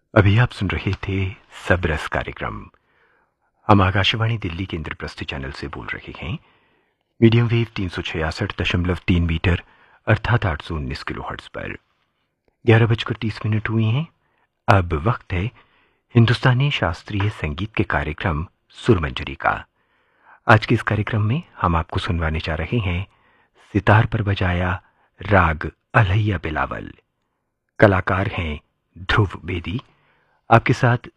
अभी आप सुन रहे थे सबरस कार्यक्रम। हम आकाशवाणी दिल्ली के इंद्रप्रस्थ चैनल से बोल रहे हैं। मीडियम वेव 366.3 मीटर अर्थात 819 किलोहर्ट्ज पर 11:30 हुई हैं। अब वक्त है हिंदुस्तानी शास्त्रीय संगीत के कार्यक्रम सुरमंजरी का। आज के इस कार्यक्रम में हम आपको सुनवाने जा रहे हैं सितार पर बजाया राग अलहैया बिलावल। कलाकार हैं ध्रुव बेदी। आपके साथ